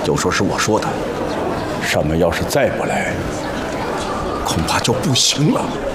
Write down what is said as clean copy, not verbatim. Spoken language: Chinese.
就说是我说的。上面要是再不来，恐怕就不行了。